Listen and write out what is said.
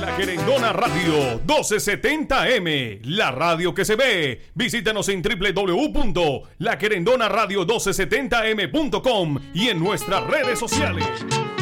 La Querendona Radio 1270M, la radio que se ve. Visítanos en www.laquerendonaradio1270m.com y en nuestras redes sociales.